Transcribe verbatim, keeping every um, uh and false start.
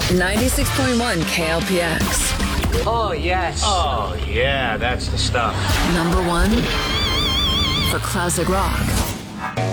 ninety-six point one K L P X. Oh, yes. Oh, yeah, that's the stuff. Number one for classic rock.